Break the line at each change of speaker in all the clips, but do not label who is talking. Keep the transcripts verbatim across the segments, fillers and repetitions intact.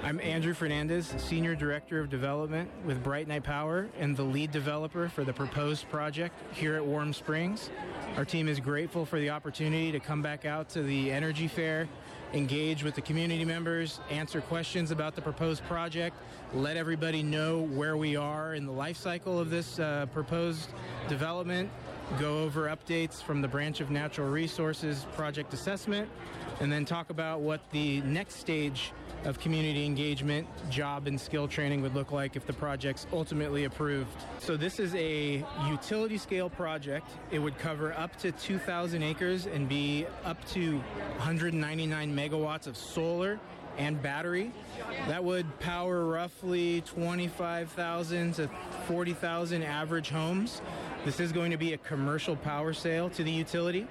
I'm Andrew Fernandez, Senior Director of Development with Bright Night Power and the lead developer for the proposed project here at Warm Springs. Our team is grateful for the opportunity to come back out to the Energy Fair, engage with the community members, answer questions about the proposed project, let everybody know where we are in the life cycle of this uh, proposed development, go over updates from the Branch of Natural Resources project assessment, and then talk about what the next stage of community engagement, job and skill training would look like if the project's ultimately approved. So this is a utility scale project. It would cover up to two thousand acres and be up to one hundred ninety-nine megawatts of solar and battery. That would power roughly twenty-five thousand to forty thousand average homes. This is going to be a commercial power sale to the utility.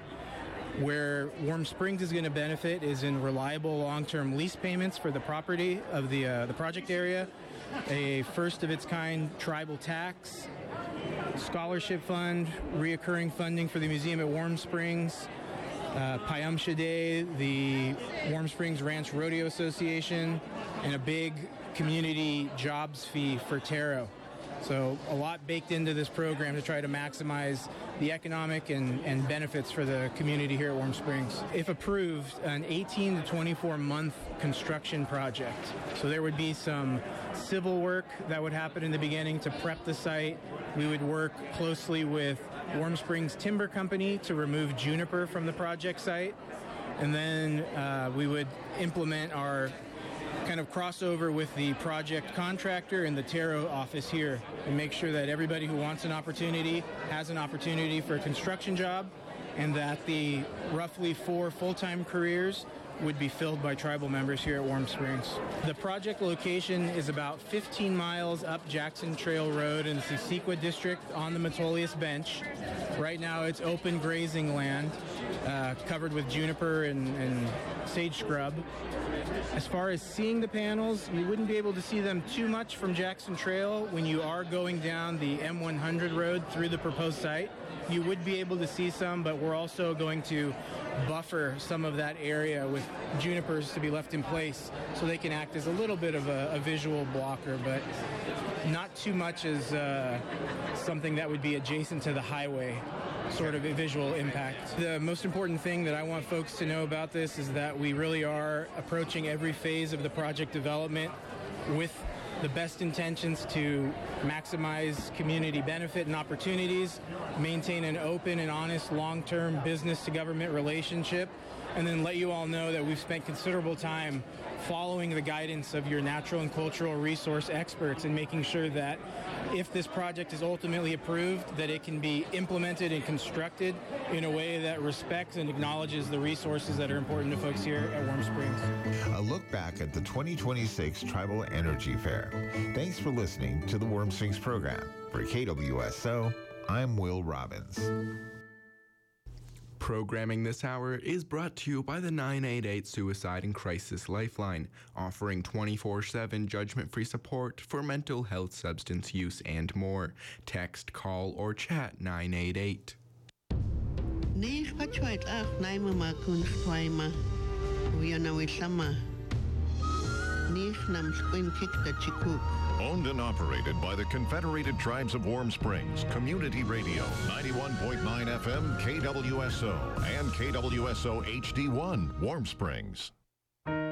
Where Warm Springs is going to benefit is in reliable long-term lease payments for the property of the uh, the project area, a first-of-its-kind tribal tax, scholarship fund, reoccurring funding for the museum at Warm Springs, uh, Payamsha Day, the Warm Springs Ranch Rodeo Association, and a big community jobs fee for Taro. So a lot baked into this program to try to maximize the economic and, and benefits for the community here at Warm Springs. If approved, an eighteen to twenty-four month construction project. So there would be some civil work that would happen in the beginning to prep the site. We would work closely with Warm Springs Timber Company to remove juniper from the project site. And then uh, we would implement our kind of crossover with the project contractor and the Taro office here and make sure that everybody who wants an opportunity has an opportunity for a construction job, and that the roughly four full-time careers would be filled by tribal members here at Warm Springs. The project location is about fifteen miles up Jackson Trail Road in the Sequoia District on the Metolius Bench. Right now it's open grazing land uh, covered with juniper and, and sage scrub. As far as seeing the panels, you wouldn't be able to see them too much from Jackson Trail. When you are going down the M one hundred road through the proposed site, you would be able to see some, but we're also going to buffer some of that area with junipers to be left in place so they can act as a little bit of a, a visual blocker, but not too much as uh, something that would be adjacent to the highway sort of a visual impact. The most important thing that I want folks to know about this is that we really are approaching every phase of the project development with the best intentions to maximize community benefit and opportunities, maintain an open and honest long-term business-to-government relationship, and then let you all know that we've spent considerable time following the guidance of your natural and cultural resource experts and making sure that if this project is ultimately approved, that it can be implemented and constructed in a way that respects and acknowledges the resources that are important to folks here at Warm Springs.
A look back at the twenty twenty-six Tribal Energy Fair. Thanks for listening to the Warm Springs program. For K W S O, I'm Will Robbins.
Programming this hour is brought to you by the nine eight eight Suicide and Crisis Lifeline, offering twenty-four seven judgment-free support for mental health, substance use, and more. Text, call, or chat nine eight eight.
Owned and operated by the Confederated Tribes of Warm Springs, Community Radio, ninety-one point nine F M, K W S O, and K W S O H D one, Warm Springs.